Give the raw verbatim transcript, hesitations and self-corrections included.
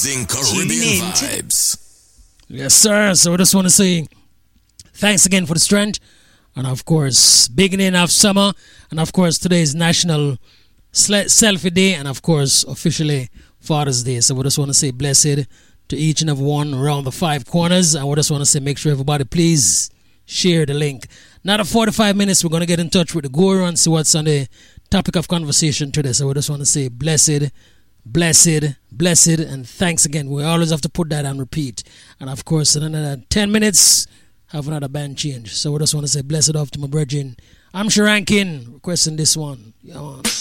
Everything Caribbean vibes. Yes, sir. So we just want to say thanks again for the strength. And of course, beginning of summer. And of course, today is National Selfie Day. And of course, officially Father's Day. So we just want to say blessed to each and every one around the five corners. And we just want to say make sure everybody please share the link. Another forty-five minutes, we're going to get in touch with the guru and see what's on the topic of conversation today. So we just want to say blessed, blessed, blessed, and thanks again. We always have to put that on repeat. And of course, in another ten minutes, have another band change. So we just want to say blessed off to my brethren. I'm Sharankin requesting this one. Yeah, man.